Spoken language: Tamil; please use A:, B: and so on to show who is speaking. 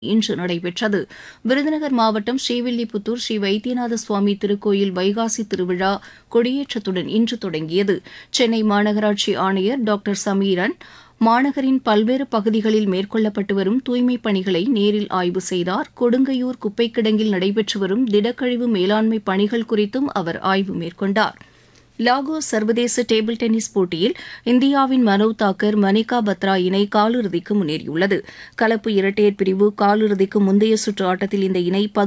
A: இன்று நடைபெற்றது. விருதுநகர் மாவட்டம் ஸ்ரீவில்லிபுத்தூர் ஸ்ரீ வைத்தியநாத சுவாமி திருக்கோயில் வைகாசி திருவிழா கொடியேற்றத்துடன் இன்று தொடங்கியது. சென்னை மாநகராட்சி ஆணையர் டாக்டர் சமீரன் மாநகரின் பல்வேறு பகுதிகளில் மேற்கொள்ளப்பட்டு வரும் தூய்மைப் பணிகளை நேரில் ஆய்வு செய்தார். கொடுங்கையூர் குப்பைக் கிடங்கில் நடைபெற்று வரும் திடக்கழிவு மேலாண்மை பணிகள் குறித்தும் அவர் ஆய்வு மேற்கொண்டார். லாகோஸ் சர்வதேச டேபிள் டென்னிஸ் போட்டியில் இந்தியாவின் மனோவ் தாக்கர் மணிகா பத்ரா இணை காலிறுதிக்கு முன்னேறியுள்ளது. கலப்பு இரட்டையர் பிரிவு காலிறுதிக்கு முந்தைய சுற்று ஆட்டத்தில் இந்த இணை